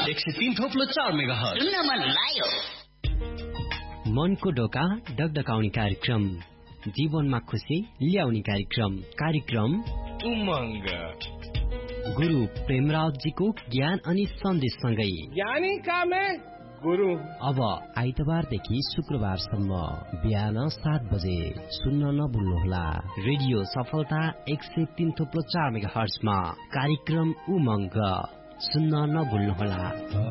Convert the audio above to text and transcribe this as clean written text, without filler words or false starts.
103.4 megahertz सुन्न मन लाग्यो। मनको ढोका डगडगाउने कार्यक्रम, जीवनमा खुशी ल्याउने कार्यक्रम उमंग। गुरु प्रेमरावजीको ज्ञान अनि सन्देशसँगै ज्ञानी का में गुरु। अब आइतबारदेखि शुक्रबारसम्म बिहान 7 बजे सुन्न नभुल्नुहोला। रेडियो सफलता 103.4 मेगाहर्जमा कार्यक्रम उमंग सुन्न नभुल्नुहोला।